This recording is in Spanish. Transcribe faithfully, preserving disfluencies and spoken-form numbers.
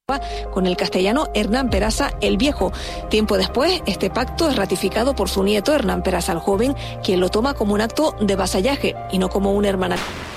con el castellano Hernán Peraza el Viejo. Tiempo después, este pacto es ratificado por su nieto Hernán Peraza el Joven, quien lo toma como un acto de vasallaje y no como un hermanato.